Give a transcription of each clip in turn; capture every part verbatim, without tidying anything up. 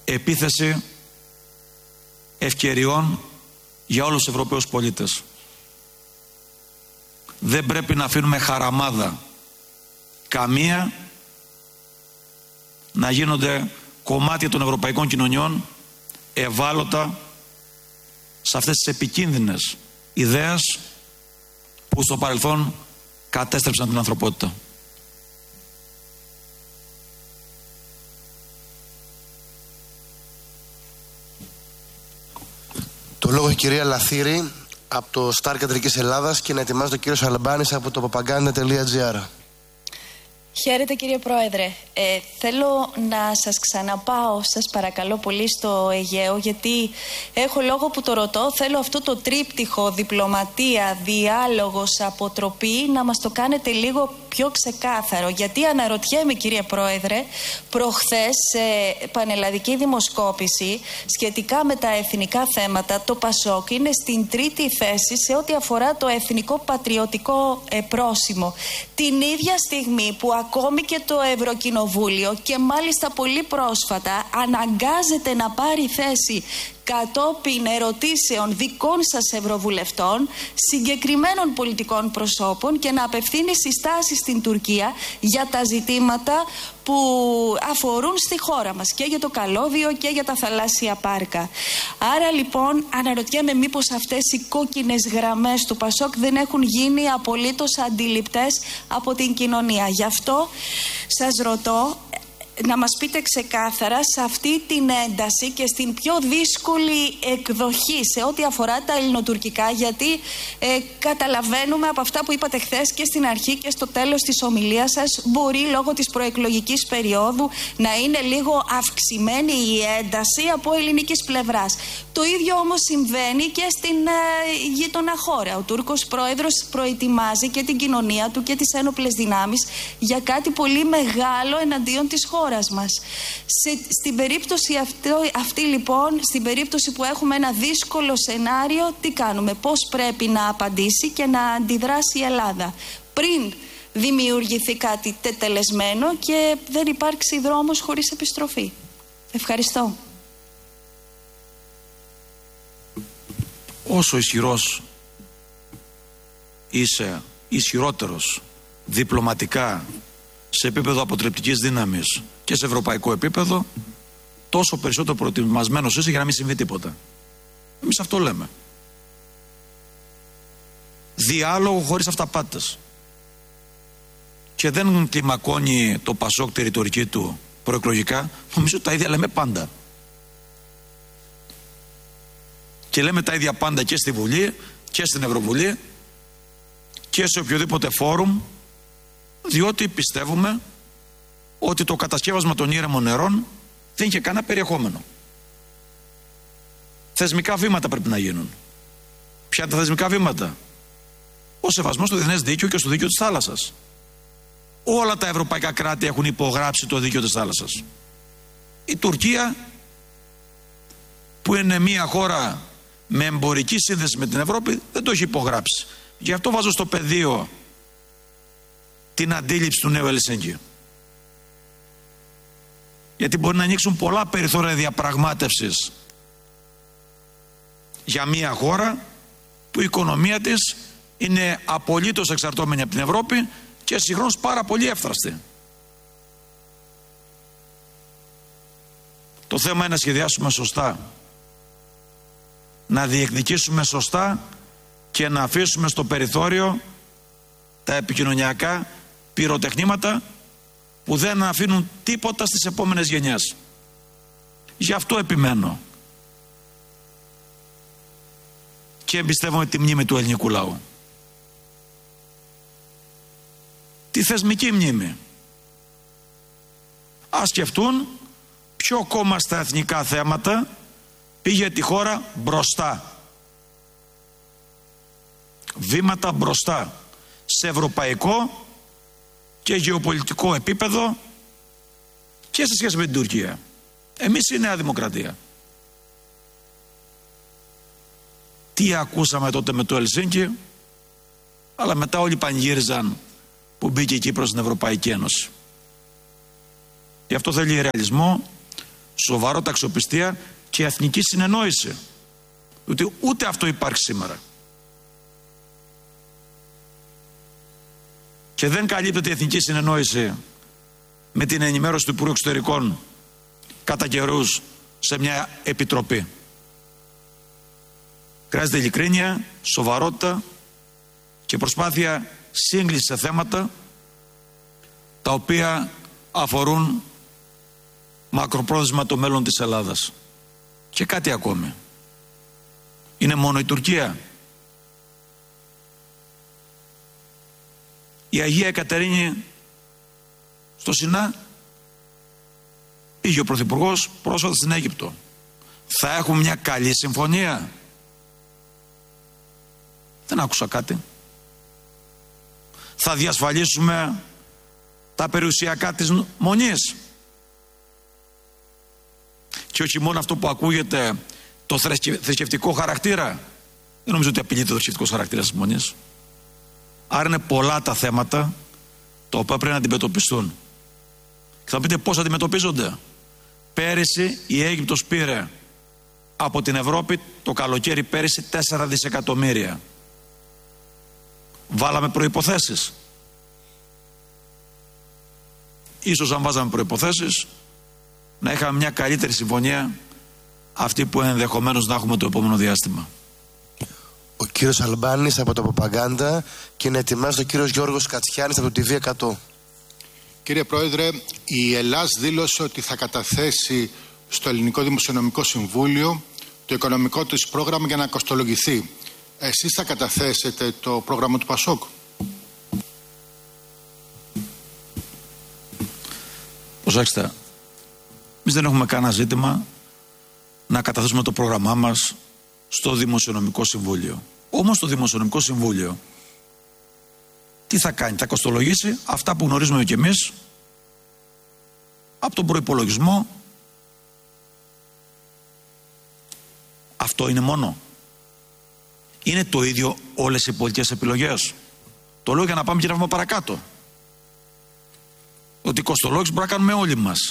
επίθεση ευκαιριών για όλους τους Ευρωπαίους πολίτες. Δεν πρέπει να αφήνουμε χαραμάδα καμία να γίνονται κομμάτια των ευρωπαϊκών κοινωνιών ευάλωτα σε αυτές τις επικίνδυνες ιδέες που στο παρελθόν κατέστρεψαν την ανθρωπότητα. Το λόγο η κυρία Λαθήρη από το Σταρ Κεντρικής Ελλάδας και να ετοιμάζει το κύριο Αλμπάνης από το παπαγκάνια τελεία τζι άρ. Χαίρετε κύριε Πρόεδρε. Ε, θέλω να σας ξαναπάω, σας παρακαλώ πολύ, στο Αιγαίο, γιατί έχω λόγο που το ρωτώ. Θέλω αυτό το τρίπτυχο διπλωματία, διάλογος, αποτροπή να μας το κάνετε λίγο πιο ξεκάθαρο. Γιατί αναρωτιέμαι κύριε Πρόεδρε, προχθές σε πανελλαδική δημοσκόπηση σχετικά με τα εθνικά θέματα, το ΠΑΣΟΚ είναι στην τρίτη θέση σε ό,τι αφορά το εθνικό πατριωτικό ε, πρόσημο. Την ίδια στιγμή που ακόμη και το Ευρωκοινοβούλιο, και μάλιστα πολύ πρόσφατα, αναγκάζεται να πάρει θέση κατόπιν ερωτήσεων δικών σας ευρωβουλευτών, συγκεκριμένων πολιτικών προσώπων, και να απευθύνει συστάσεις στην Τουρκία για τα ζητήματα που αφορούν στη χώρα μας, και για το καλώδιο και για τα θαλάσσια πάρκα. Άρα λοιπόν αναρωτιέμαι μήπως αυτές οι κόκκινες γραμμές του ΠΑΣΟΚ δεν έχουν γίνει απολύτως αντιληπτές από την κοινωνία. Γι' αυτό σας ρωτώ να μας πείτε ξεκάθαρα, σε αυτή την ένταση και στην πιο δύσκολη εκδοχή σε ό,τι αφορά τα ελληνοτουρκικά, γιατί ε, καταλαβαίνουμε από αυτά που είπατε χθες και στην αρχή και στο τέλος της ομιλίας σας, μπορεί λόγω της προεκλογικής περίοδου να είναι λίγο αυξημένη η ένταση από ελληνικής πλευράς. Το ίδιο όμως συμβαίνει και στην ε, γείτονα χώρα. Ο Τούρκος πρόεδρος προετοιμάζει και την κοινωνία του και τις ένοπλες δυνάμεις για κάτι πολύ μεγάλο εναντίον της χώρας μας. Σε, στην περίπτωση αυτή, αυτή λοιπόν, στην περίπτωση που έχουμε ένα δύσκολο σενάριο, τι κάνουμε, πώς πρέπει να απαντήσει και να αντιδράσει η Ελλάδα πριν δημιουργηθεί κάτι τετελεσμένο και δεν υπάρξει δρόμος χωρίς επιστροφή. Ευχαριστώ. Όσο ισχυρός είσαι, ισχυρότερος διπλωματικά σε επίπεδο αποτρεπτικής δύναμης και σε ευρωπαϊκό επίπεδο, τόσο περισσότερο προετοιμασμένος είσαι για να μην συμβεί τίποτα. Εμείς αυτό λέμε. Διάλογο χωρίς αυταπάτες. Και δεν κλιμακώνει το ΠΑΣΟΚ τη ρητορική του προεκλογικά. Νομίζω ότι τα ίδια λέμε πάντα. Και λέμε τα ίδια πάντα και στη Βουλή και στην Ευρωβουλή και σε οποιοδήποτε φόρουμ, διότι πιστεύουμε ότι το κατασκεύασμα των ήρεμων νερών δεν είχε κανένα περιεχόμενο. Θεσμικά βήματα πρέπει να γίνουν. Ποια είναι τα θεσμικά βήματα? Ο σεβασμός στο διεθνές δίκαιο και στο δίκαιο της θάλασσας. Όλα τα ευρωπαϊκά κράτη έχουν υπογράψει το δίκαιο της θάλασσας. Η Τουρκία, που είναι μια χώρα με εμπορική σύνδεση με την Ευρώπη, δεν το έχει υπογράψει. Γι' αυτό βάζω στο πεδίο την αντίληψη του νέου Ελσίνκη. Γιατί μπορεί να ανοίξουν πολλά περιθώρια διαπραγμάτευσης για μια χώρα που η οικονομία της είναι απολύτως εξαρτώμενη από την Ευρώπη και συγχρόνως πάρα πολύ εύθραστη. Το θέμα είναι να σχεδιάσουμε σωστά, να διεκδικήσουμε σωστά και να αφήσουμε στο περιθώριο τα επικοινωνιακά πυροτεχνήματα που δεν αφήνουν τίποτα στις επόμενες γενιές. Γι' αυτό επιμένω και εμπιστεύομαι τη μνήμη του ελληνικού λαού. Τη θεσμική μνήμη. Ας σκεφτούν ποιο κόμμα στα εθνικά θέματα πήγε τη χώρα μπροστά. Βήματα μπροστά σε ευρωπαϊκό και γεωπολιτικό επίπεδο και σε σχέση με την Τουρκία. Εμείς η Νέα Δημοκρατία. Τι ακούσαμε τότε με το Ελσίνκι, αλλά μετά όλοι πανηγύριζαν που μπήκε η Κύπρος στην Ευρωπαϊκή Ένωση. Γι' αυτό θέλει ρεαλισμό, σοβαρότητα, αξιοπιστία και εθνική συνεννόηση. Ούτε, ούτε αυτό υπάρχει σήμερα. Και δεν καλύπτεται η εθνική συνεννόηση με την ενημέρωση του Υπουργού Εξωτερικών κατά καιρούς σε μια επιτροπή. Χρειάζεται ειλικρίνεια, σοβαρότητα και προσπάθεια σύγκλησης σε θέματα τα οποία αφορούν μακροπρόθεσμα το μέλλον της Ελλάδας. Και κάτι ακόμη. Είναι μόνο η Τουρκία. Η Αγία Εκατερίνη στο Σινά πήγε ο Πρωθυπουργός πρόσφατα στην Αίγυπτο. Θα έχουμε μια καλή συμφωνία? Δεν άκουσα κάτι. Θα διασφαλίσουμε τα περιουσιακά της Μονής? Και όχι μόνο αυτό που ακούγεται, το θρησκευτικό χαρακτήρα. Δεν νομίζω ότι απειλείται το θρησκευτικό χαρακτήρα της Μονής. Άρα είναι πολλά τα θέματα τα οποία πρέπει να αντιμετωπιστούν. Και θα πείτε πώς αντιμετωπίζονται. Πέρυσι η Αίγυπτος πήρε από την Ευρώπη το καλοκαίρι πέρυσι τέσσερα δισεκατομμύρια. Βάλαμε προϋποθέσεις? Ίσως αν βάζαμε προϋποθέσεις να είχαμε μια καλύτερη συμφωνία, αυτή που ενδεχομένως να έχουμε το επόμενο διάστημα. Ο κύριος Αλμπάνης από το Παπαγκάντα και να ετοιμάζει ο κύριος Γιώργος Κατσιάνης από το τι βι εκατό. Κύριε Πρόεδρε, η Ελλάς δήλωσε ότι θα καταθέσει στο Ελληνικό Δημοσιονομικό Συμβούλιο το οικονομικό της πρόγραμμα για να κοστολογηθεί. Εσείς θα καταθέσετε το πρόγραμμα του Πασόκ? Προσέξτε, εμείς δεν έχουμε κανένα ζήτημα να καταθέσουμε το πρόγραμμά μας στο Δημοσιονομικό Συμβούλιο. Όμως το Δημοσιονομικό Συμβούλιο τι θα κάνει? Θα κοστολογήσει αυτά που γνωρίζουμε και εμείς από τον προϋπολογισμό. Αυτό είναι μόνο? Είναι το ίδιο όλες οι πολιτικές επιλογές? Το λέω για να πάμε και να βγούμε παρακάτω. Ότι κοστολόγηση μπορούμε να κάνουμε όλοι μας.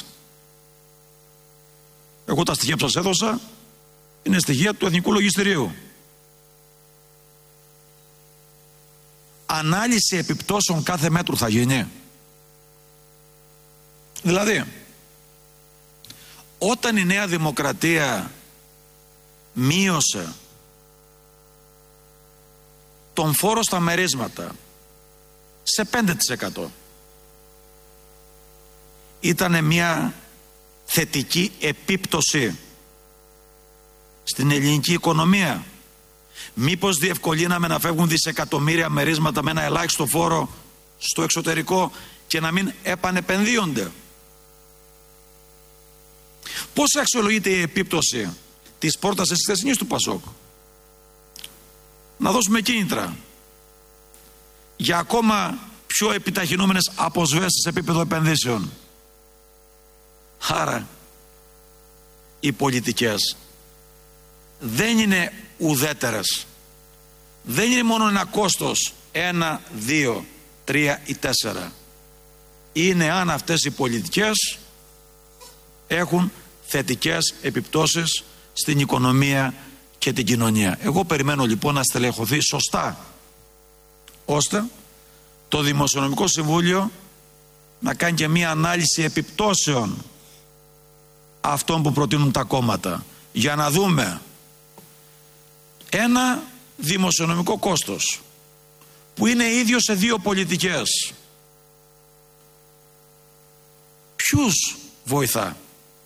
Εγώ τα στοιχεία που σας έδωσα είναι στοιχεία του Εθνικού Λογιστηρίου. Ανάλυση επιπτώσεων κάθε μέτρου θα γίνει? Δηλαδή, όταν η Νέα Δημοκρατία μείωσε τον φόρο στα μερίσματα σε πέντε τοις εκατό, ήταν μια θετική επίπτωση στην ελληνική οικονομία? Μήπως διευκολύναμε να φεύγουν δισεκατομμύρια μερίσματα με ένα ελάχιστο φόρο στο εξωτερικό και να μην επανεπενδύονται? Πώς αξιολογείται η επίπτωση της πρότασης της χθεσινής του Πασόκ? Να δώσουμε κίνητρα για ακόμα πιο επιταχυνόμενες αποσβέσεις σε επίπεδο επενδύσεων. Άρα οι πολιτικές δεν είναι ουδέτερες. Δεν είναι μόνο ένα κόστος ένα, δύο, τρία ή τέσσερα. Είναι αν αυτές οι πολιτικές έχουν θετικές επιπτώσεις στην οικονομία και την κοινωνία. Εγώ περιμένω λοιπόν να στελεχωθεί σωστά, ώστε το Δημοσιονομικό Συμβούλιο να κάνει και μία ανάλυση επιπτώσεων αυτών που προτείνουν τα κόμματα, για να δούμε ένα δημοσιονομικό κόστος που είναι ίδιο σε δύο πολιτικές. Ποιους βοηθά?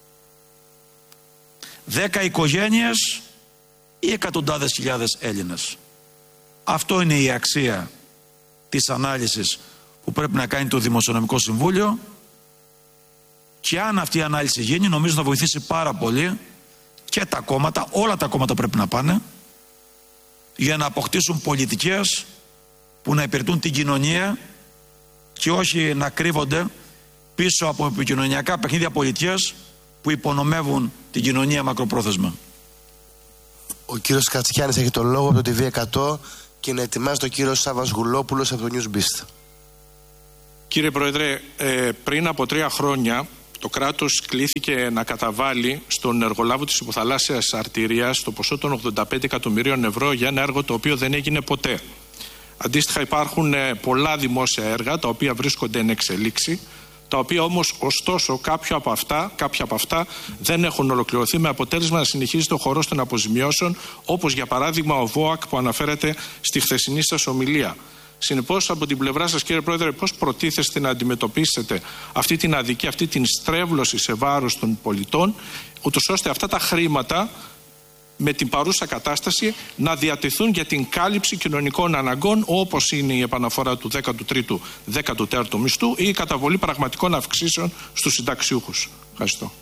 Δέκα οικογένειες ή εκατοντάδες χιλιάδες Έλληνες? Αυτό είναι η αξία της ανάλυσης που πρέπει να κάνει το Δημοσιονομικό Συμβούλιο, και αν αυτή η ανάλυση γίνει, νομίζω θα βοηθήσει πάρα πολύ και τα κόμματα, όλα τα κόμματα πρέπει να πάνε, για να αποκτήσουν πολιτικές που να υπηρετούν την κοινωνία και όχι να κρύβονται πίσω από επικοινωνιακά παιχνίδια πολιτικές που υπονομεύουν την κοινωνία μακροπρόθεσμα. Ο κύριος Κατσιάνης έχει το λόγο από το τι βι εκατό και να ετοιμάζει το κύριο Σάββας Γουλόπουλος από το Newsbeast. Κύριε Πρόεδρε, ε, πριν από τρία χρόνια το κράτος κλήθηκε να καταβάλει στον εργολάβο της υποθαλάσσιας αρτηρίας το ποσό των ογδόντα πέντε εκατομμυρίων ευρώ για ένα έργο το οποίο δεν έγινε ποτέ. Αντίστοιχα υπάρχουν πολλά δημόσια έργα τα οποία βρίσκονται εν εξελίξη, τα οποία όμως ωστόσο κάποια από αυτά, κάποια από αυτά δεν έχουν ολοκληρωθεί, με αποτέλεσμα να συνεχίζεται ο χορός των αποζημιώσεων, όπως για παράδειγμα ο ΒΟΑΚ που αναφέρεται στη χθεσινή σας ομιλία. Συνεπώς, από την πλευρά σας, κύριε Πρόεδρε, πώς προτίθεστε να αντιμετωπίσετε αυτή την αδικία, αυτή την στρέβλωση σε βάρος των πολιτών, ούτως ώστε αυτά τα χρήματα με την παρούσα κατάσταση να διατεθούν για την κάλυψη κοινωνικών αναγκών, όπως είναι η επαναφορά του δέκατου τρίτου δέκατου τέταρτου μισθού ή η καταβολή πραγματικών αυξήσεων στους συνταξιούχους. Ευχαριστώ.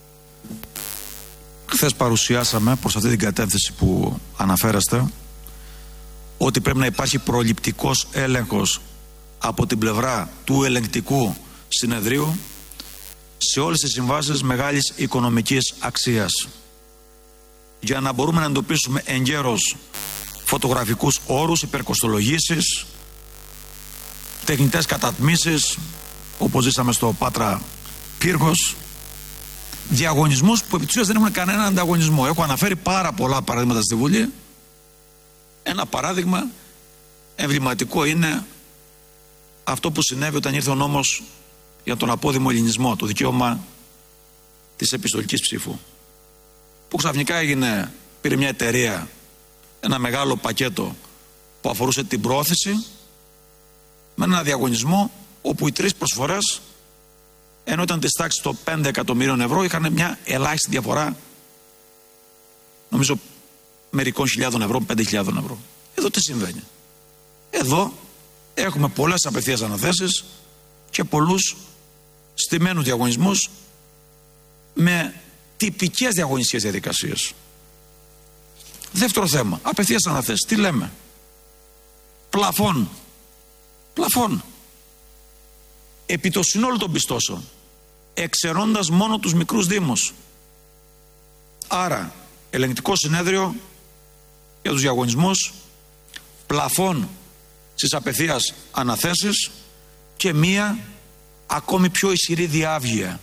Χθες παρουσιάσαμε προς αυτή την κατεύθυνση που αναφέραστε ότι πρέπει να υπάρχει προληπτικός έλεγχος από την πλευρά του ελεγκτικού συνεδρίου σε όλες τις συμβάσεις μεγάλης οικονομικής αξίας, για να μπορούμε να εντοπίσουμε εγκαίρως φωτογραφικούς όρους, υπερκοστολογήσεις, τεχνητές κατατμήσεις, όπως ζήσαμε στο Πάτρα Πύργος, διαγωνισμούς που επί της ουσίας δεν έχουν κανένα ανταγωνισμό. Έχω αναφέρει πάρα πολλά παραδείγματα στη Βουλή. Ένα παράδειγμα εμβληματικό είναι αυτό που συνέβη όταν ήρθε ο νόμος για τον απόδημο ελληνισμό, το δικαίωμα της επιστολικής ψήφου, που ξαφνικά έγινε, πήρε μια εταιρεία ένα μεγάλο πακέτο που αφορούσε την πρόθεση με ένα διαγωνισμό όπου οι τρεις προσφορές, ενώ ήταν της τάξης των πέντε εκατομμυρίων ευρώ, είχαν μια ελάχιστη διαφορά, νομίζω μερικών χιλιάδων ευρώ, πέντε χιλιάδων ευρώ. Εδώ τι συμβαίνει? Εδώ έχουμε πολλές απευθείας αναθέσεις και πολλούς στημένους διαγωνισμούς με τυπικές διαγωνιστικές διαδικασίες. Δεύτερο θέμα, απευθείας αναθέσεις. Τι λέμε? Πλαφόν. Πλαφόν. Επί το συνόλου των πιστώσεων, εξαιρώντας μόνο τους μικρούς δήμους. Άρα, ελεγκτικό συνέδριο για τους διαγωνισμούς, πλαφόν στις απευθείας αναθέσεις και μία ακόμη πιο ισχυρή διάβγεια.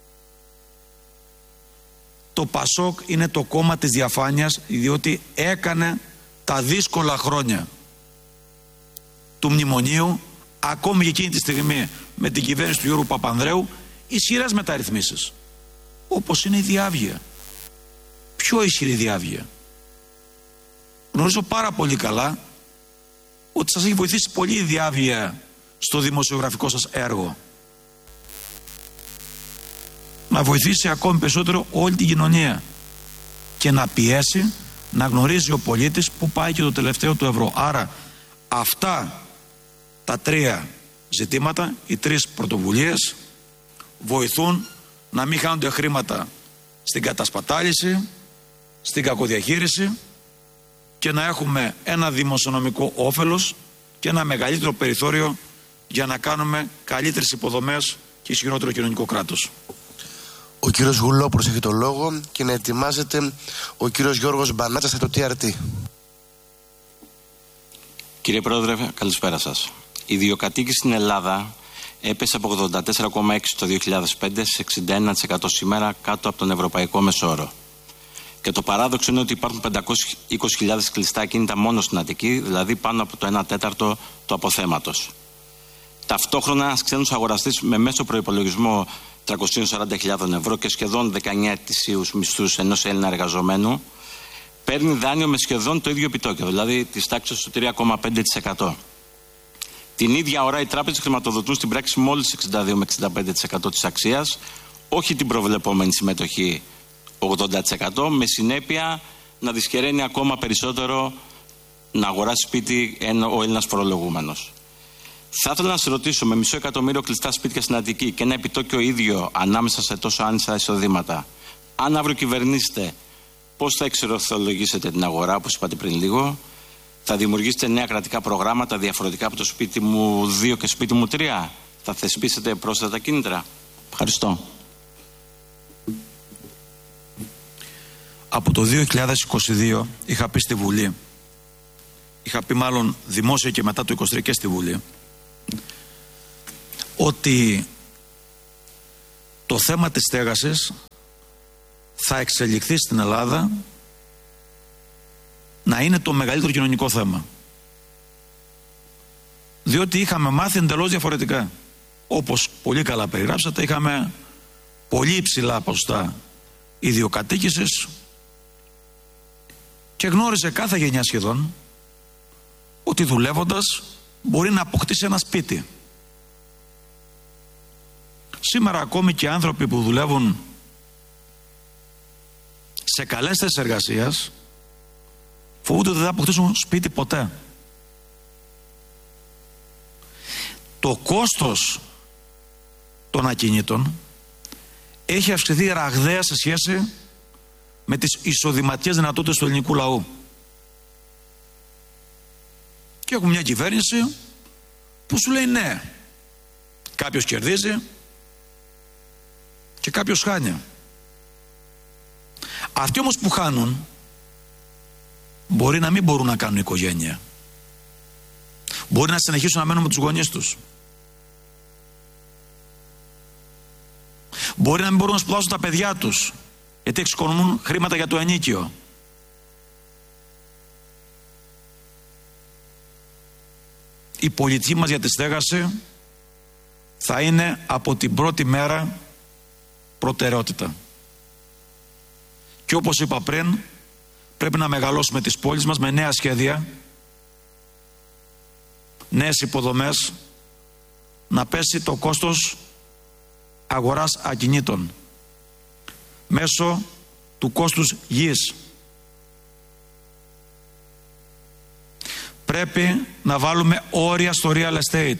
Το ΠΑΣΟΚ είναι το κόμμα της διαφάνειας, διότι έκανε τα δύσκολα χρόνια του μνημονίου, ακόμη και εκείνη τη στιγμή με την κυβέρνηση του Γιώργου Παπανδρέου, ισχυρές μεταρρυθμίσεις, όπως είναι η διάβγεια. Πιο ισχυρή διάβγεια. Γνωρίζω πάρα πολύ καλά ότι σας έχει βοηθήσει πολύ η διάβγεια στο δημοσιογραφικό σας έργο. Να βοηθήσει ακόμη περισσότερο όλη την κοινωνία και να πιέσει να γνωρίζει ο πολίτης που πάει και το τελευταίο του ευρώ. Άρα αυτά τα τρία ζητήματα, οι τρεις πρωτοβουλίες, βοηθούν να μην χάνονται χρήματα στην κατασπατάληση, στην κακοδιαχείριση και να έχουμε ένα δημοσιονομικό όφελος και ένα μεγαλύτερο περιθώριο για να κάνουμε καλύτερες υποδομές και ισχυρότερο κοινωνικό κράτος. Ο κύριος Γουλόπουλος έχει το λόγο και να ετοιμάζεται ο κύριος Γιώργος Μπανάτσας από το τι αρ τι. Κύριε Πρόεδρε, καλησπέρα σας. Η ιδιοκατοίκηση στην Ελλάδα έπεσε από ογδόντα τέσσερα κόμμα έξι τοις εκατό το δύο χιλιάδες πέντε σε εξήντα ένα τοις εκατό σήμερα, κάτω από τον ευρωπαϊκό μεσόρο. Και το παράδοξο είναι ότι υπάρχουν πεντακόσιες είκοσι χιλιάδες κλειστά ακίνητα μόνο στην Αττική, δηλαδή πάνω από το ένα τέταρτο του αποθέματος. Ταυτόχρονα, ένας ξένος αγοραστής με μέσο προϋπολογισμό τριακόσιες σαράντα χιλιάδες ευρώ και σχεδόν δεκαεννιά ετησίους μισθούς ενός Έλληνα εργαζομένου, παίρνει δάνειο με σχεδόν το ίδιο επιτόκιο, δηλαδή της τάξης του τρία κόμμα πέντε τοις εκατό. Την ίδια ώρα οι τράπεζες χρηματοδοτούν στην πράξη μόλις εξήντα δύο με εξήντα πέντε τοις εκατό της αξίας, όχι την προβλεπόμενη συμμετοχή ογδόντα τοις εκατό, με συνέπεια να δυσχεραίνει ακόμα περισσότερο να αγοράσει σπίτι ο Έλληνας φορολογούμενος. Θα ήθελα να σας ρωτήσω, με μισό εκατομμύριο κλειστά σπίτια στην Αττική και ένα επιτόκιο ίδιο ανάμεσα σε τόσο άνισα εισοδήματα, αν αύριο κυβερνήσετε, πώς θα εξορθολογήσετε την αγορά, όπως είπατε πριν λίγο? Θα δημιουργήσετε νέα κρατικά προγράμματα διαφορετικά από το σπίτι μου δύο και σπίτι μου τρία? Θα θεσπίσετε πρόσθετα κίνητρα? Ευχαριστώ. Από το δύο χιλιάδες είκοσι δύο είχα πει στη Βουλή, είχα πει μάλλον δημόσια και μετά το είκοσι τρία και στη Βουλή, ότι το θέμα της στέγασης θα εξελιχθεί στην Ελλάδα να είναι το μεγαλύτερο κοινωνικό θέμα. Διότι είχαμε μάθει εντελώς διαφορετικά. Όπως πολύ καλά περιγράψατε, είχαμε πολύ υψηλά ποσοστά ιδιοκατοίκησης και γνώριζε κάθε γενιά σχεδόν ότι δουλεύοντας μπορεί να αποκτήσει ένα σπίτι. Σήμερα ακόμη και άνθρωποι που δουλεύουν σε καλές θέσεις εργασίας φοβούνται ότι δεν θα αποκτήσουν σπίτι ποτέ. Το κόστος των ακινήτων έχει αυξηθεί ραγδαία σε σχέση με τις εισοδηματικές δυνατότητες του ελληνικού λαού. Και έχουμε μια κυβέρνηση που σου λέει ναι, κάποιος κερδίζει και κάποιος χάνει. Αυτοί όμως που χάνουν μπορεί να μην μπορούν να κάνουν οικογένεια. Μπορεί να συνεχίσουν να μένουν με τους γονείς τους. Μπορεί να μην μπορούν να σπουδάσουν τα παιδιά τους γιατί εξοικονομούν χρήματα για το ενίκιο. Η πολιτική μας για τη στέγαση θα είναι από την πρώτη μέρα προτεραιότητα. Και όπως είπα πριν, πρέπει να μεγαλώσουμε τις πόλεις μας με νέα σχέδια, νέες υποδομές, να πέσει το κόστος αγοράς ακινήτων μέσω του κόστους γης. Πρέπει να βάλουμε όρια στο real estate.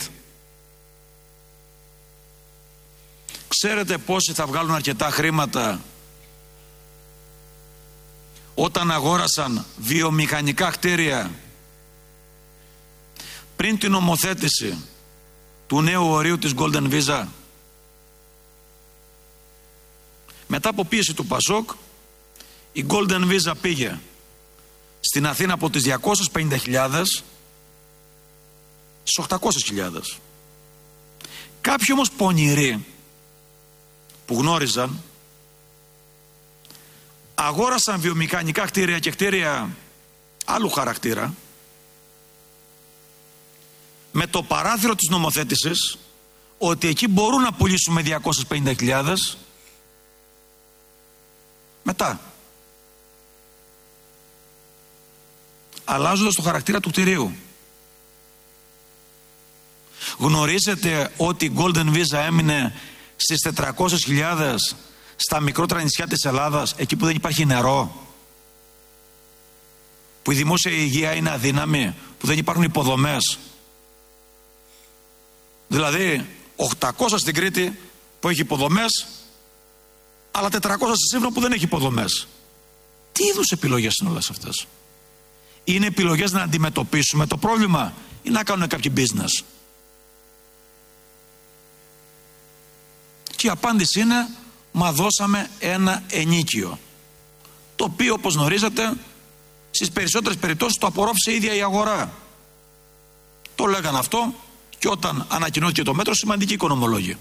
Ξέρετε πόσοι θα βγάλουν αρκετά χρήματα όταν αγόρασαν βιομηχανικά κτίρια πριν την νομοθέτηση του νέου ορίου της Golden Visa? Μετά από πίεση του Πασόκ, η Golden Visa πήγε στην Αθήνα από τις διακόσιες πενήντα χιλιάδες στις οκτακόσιες χιλιάδες. Κάποιοι όμως πονηροί που γνώριζαν αγόρασαν βιομηχανικά κτίρια και κτίρια άλλου χαρακτήρα με το παράθυρο της νομοθέτησης ότι εκεί μπορούν να πουλήσουν με διακόσιες πενήντα χιλιάδες. Μετά, αλλάζοντας το χαρακτήρα του κτηρίου. Γνωρίζετε ότι η Golden Visa έμεινε στις τετρακόσιες χιλιάδες στα μικρότερα νησιά της Ελλάδας, εκεί που δεν υπάρχει νερό, που η δημόσια υγεία είναι αδύναμη, που δεν υπάρχουν υποδομές. Δηλαδή οκτακόσια στην Κρήτη που έχει υποδομές, αλλά τετρακόσια στη Σύμβρο που δεν έχει υποδομές. Τι είδους επιλογές είναι όλες αυτές? Είναι επιλογές να αντιμετωπίσουμε το πρόβλημα ή να κάνουν κάποιο business? Και η απάντηση είναι, μα δώσαμε ένα ενίκιο, το οποίο όπως γνωρίζετε στις περισσότερες περιπτώσεις το απορρόφησε η ίδια η αγορά. Το λέγαν αυτό και όταν ανακοινώθηκε το μέτρο σημαντικοί οικονομολόγοι.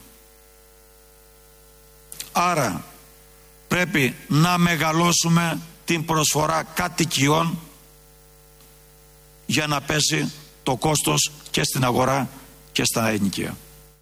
Άρα πρέπει να μεγαλώσουμε την προσφορά κατοικιών για να πέσει το κόστος και στην αγορά και στα ενοικία.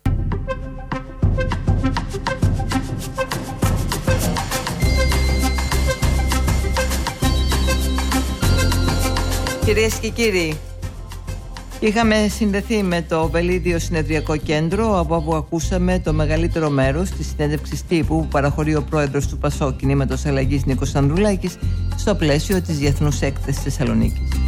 Κυρίες και κύριοι, είχαμε συνδεθεί με το Βελίδιο Συνεδριακό Κέντρο, από όπου ακούσαμε το μεγαλύτερο μέρος της συνέντευξης τύπου που παραχωρεί ο πρόεδρος του ΠΑΣΟΚ Κινήματος Αλλαγής Νίκος Ανδρουλάκης στο πλαίσιο της Διεθνούς Έκθεσης Θεσσαλονίκης.